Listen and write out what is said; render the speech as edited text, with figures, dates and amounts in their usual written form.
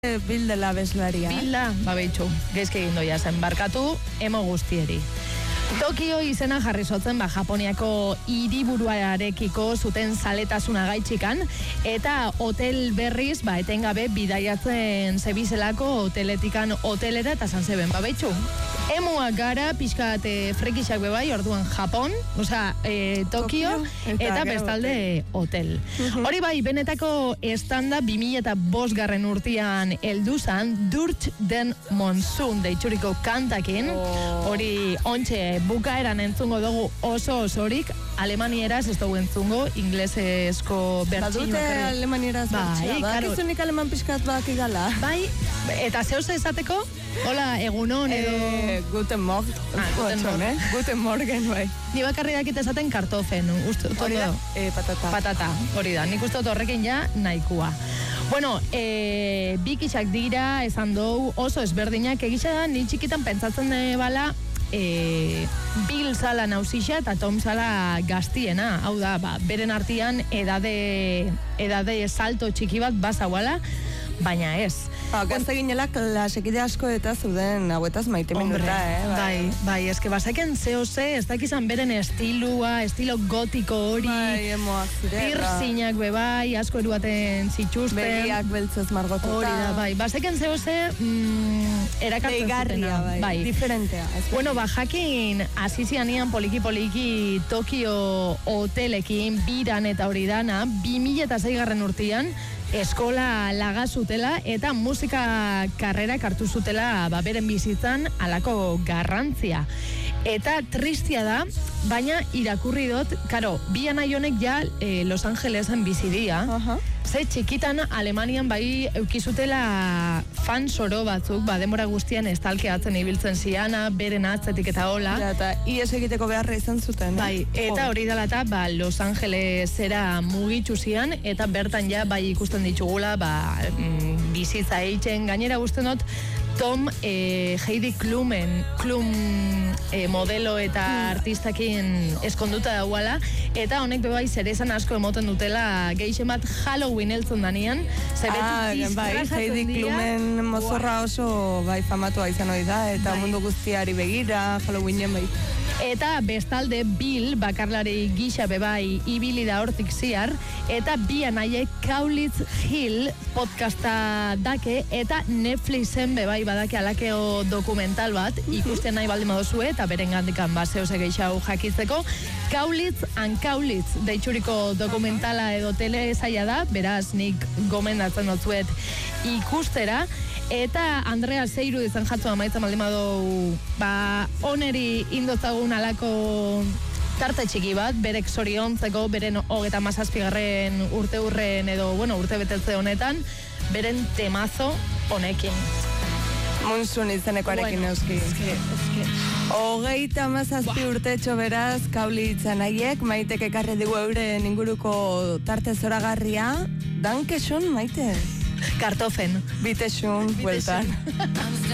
Bildela bezlaria. Bilda, babetxu, gezke egin doia zen, barkatu, emo guztieri. Tokio izena jarri zotzen Japoniako hiriburuarekiko zuten zaletasuna gaitxikan, eta hotel berriz, etengabe bidaiatzen zebizelako hoteletikan hotelera eta zanzeben, babetxu. Emuak gara, pixkat frekisak bebai, orduan Japon, Tokio, eta bestalde hotel. Hori bai, benetako estanda 2005 urtean heldu zan, Durch den Monsun deitxuriko kantakin, hori ontxe bukaeran entzungo dugu oso osorik, alemanieraz ez dugu entzungo, inglesezko bertxinoak. Badute alemanieraz bertxia, bakizunik aleman pixkat baki gala. Bai, eta zehose esateko? Hola, egunon edo... Guten Morgen. Guten Morgen, bai. Ni bakarri dakit esaten kartofen, hori da? Patata. Patata, hori da, nik uste dut horrekin ja nahikua. Bueno, bikixak dira, esan dugu, oso ezberdinak egisa da, ni txikitan pentsatzen bala, Bill zala nausixa eta Tom zala gaztiena, hau da, beren artian edade salto txiki bat bazauala, baina ez. Gazte ginela klasekide asko eta zuden hauetaz maite minuta, Bai, eske bazeken zehose, ez dakizan beren estilua, estilo gotiko hori, bai, emoak zirela, piercinak bebai, asko eruaten zituzten, begiak beltzez margotuta, hori da, bai, bazeken zehose erakartzen zutena, bai, diferentea. Bueno, jakin azizianian poliki Tokio hotelekin, biran eta hori dana, 2006 urtean, eskola laga zutela eta musika karrerak hartu zutela beren bizitzan alako garrantzia. Eta tristia da, baina irakurri dut, karo, bi anai honek ja Los Angelesen bizidia, ze txikitan Alemanian bai eukizutela fan soro batzuk, denbora guztian estalkeatzen ibiltzen ziana, beren atzetik eta hola. Eta ies egiteko beharra izan zuten. Bai, eta hori dela eta Los Angelesera mugitzu zian, eta bertan ja bai ikusten ditugula bizitza eitzen, gainera guztien dut Tom Heidi Klum modelo eta artistakin eskonduta dauala, eta honek bebai zerezan asko emoten dutela gehixen bat Halloween eltzun danian, Heidi Klumen mozorra oso famatua izan hori da, eta mundu guztiari begira, Halloweenen bai. Eta bestalde Bill bakarlari gisa bebai ibili da hortik ziar, eta bi anaiek Kaulitz Hill podcasta dake, eta Netflixen bebai badake alakeo dokumental bat, ikusten nahi baldin badozue, eta beren gandikan zeose geixau jakitzeko. Kaulitz and Kaulitz deitxuriko dokumentala edo telesaia da, beraz nik gomendatzen dutzuet ikustera, eta Andrea Seiru izan jatzu amaitzen baldin badou, oneri indotzagun alako tarte txiki bat, berek zoriontzeko, beren 37. urte edo, urte betetze honetan, beren temazo honekin. Monsun izanekoarekin euski. 37 urtetxo beraz, Kaulitz anaiek, Maitek ekarri digu euren inguruko tarte zoragarria. Dankesun, Maite. Kartofen. Bitesun, bueltan.